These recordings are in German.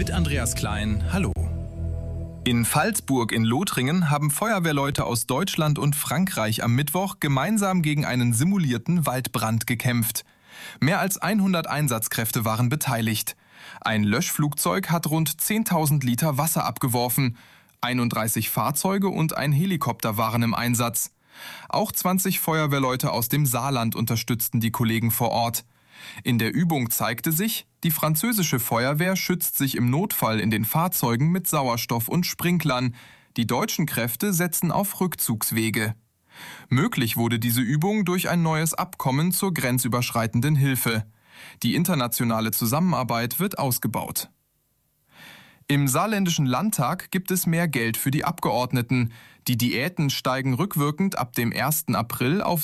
mit Andreas Klein. Hallo. In Pfalzburg in Lothringen haben Feuerwehrleute aus Deutschland und Frankreich am Mittwoch gemeinsam gegen einen simulierten Waldbrand gekämpft. Mehr als 100 Einsatzkräfte waren beteiligt. Ein Löschflugzeug hat rund 10.000 Liter Wasser abgeworfen. 31 Fahrzeuge und ein Helikopter waren im Einsatz. Auch 20 Feuerwehrleute aus dem Saarland unterstützten die Kollegen vor Ort. In der Übung zeigte sich, die französische Feuerwehr schützt sich im Notfall in den Fahrzeugen mit Sauerstoff und Sprinklern. Die deutschen Kräfte setzen auf Rückzugswege. Möglich wurde diese Übung durch ein neues Abkommen zur grenzüberschreitenden Hilfe. Die internationale Zusammenarbeit wird ausgebaut. Im saarländischen Landtag gibt es mehr Geld für die Abgeordneten. Die Diäten steigen rückwirkend ab dem 1. April auf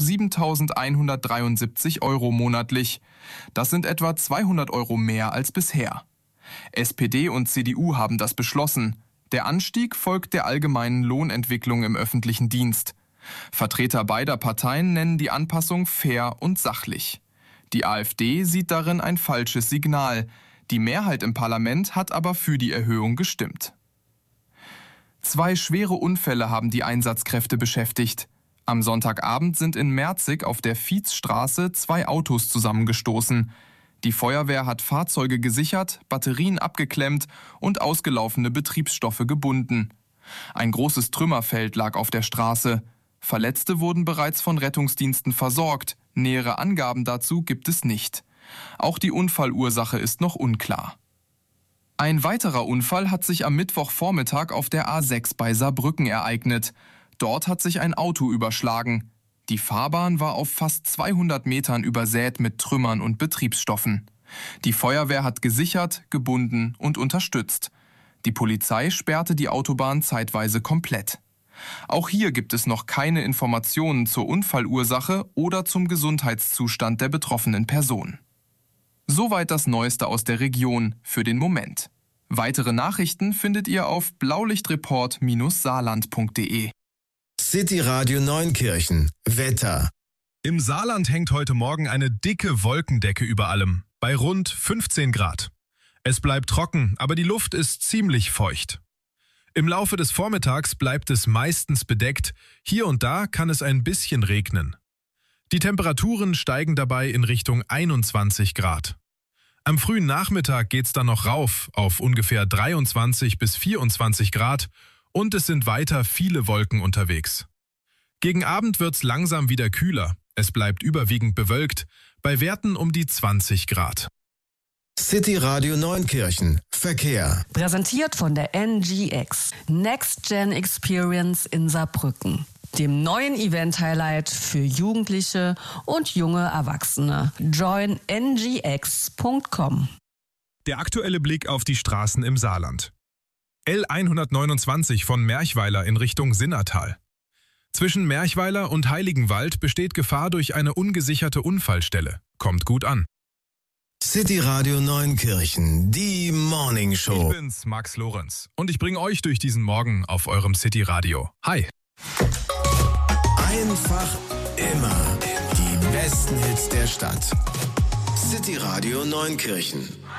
7.173 € monatlich. Das sind etwa 200 € mehr als bisher. SPD und CDU haben das beschlossen. Der Anstieg folgt der allgemeinen Lohnentwicklung im öffentlichen Dienst. Vertreter beider Parteien nennen die Anpassung fair und sachlich. Die AfD sieht darin ein falsches Signal. Die Mehrheit im Parlament hat aber für die Erhöhung gestimmt. 2 schwere Unfälle haben die Einsatzkräfte beschäftigt. Am Sonntagabend sind in Merzig auf der Viehsstraße 2 Autos zusammengestoßen. Die Feuerwehr hat Fahrzeuge gesichert, Batterien abgeklemmt und ausgelaufene Betriebsstoffe gebunden. Ein großes Trümmerfeld lag auf der Straße. Verletzte wurden bereits von Rettungsdiensten versorgt. Nähere Angaben dazu gibt es nicht. Auch die Unfallursache ist noch unklar. Ein weiterer Unfall hat sich am Mittwochvormittag auf der A6 bei Saarbrücken ereignet. Dort hat sich ein Auto überschlagen. Die Fahrbahn war auf fast 200 Metern übersät mit Trümmern und Betriebsstoffen. Die Feuerwehr hat gesichert, gebunden und unterstützt. Die Polizei sperrte die Autobahn zeitweise komplett. Auch hier gibt es noch keine Informationen zur Unfallursache oder zum Gesundheitszustand der betroffenen Person. Soweit das Neueste aus der Region für den Moment. Weitere Nachrichten findet ihr auf blaulichtreport-saarland.de. City Radio Neunkirchen. Wetter. Im Saarland hängt heute Morgen eine dicke Wolkendecke über allem, bei rund 15 Grad. Es bleibt trocken, aber die Luft ist ziemlich feucht. Im Laufe des Vormittags bleibt es meistens bedeckt, hier und da kann es ein bisschen regnen. Die Temperaturen steigen dabei in Richtung 21 Grad. Am frühen Nachmittag geht's dann noch rauf auf ungefähr 23 bis 24 Grad und es sind weiter viele Wolken unterwegs. Gegen Abend wird's langsam wieder kühler. Es bleibt überwiegend bewölkt, bei Werten um die 20 Grad. City Radio Neunkirchen. Verkehr. Präsentiert von der NGX. Next Gen Experience in Saarbrücken. Dem neuen Event-Highlight für Jugendliche und junge Erwachsene. Join ngx.com. Der aktuelle Blick auf die Straßen im Saarland. L129 von Merchweiler in Richtung Sinnertal. Zwischen Merchweiler und Heiligenwald besteht Gefahr durch eine ungesicherte Unfallstelle. Kommt gut an. City Radio Neunkirchen, die Morning Show. Ich bin's, Max Lorenz. Und ich bringe euch durch diesen Morgen auf eurem City Radio. Hi. Einfach immer die besten Hits der Stadt. City Radio Neunkirchen.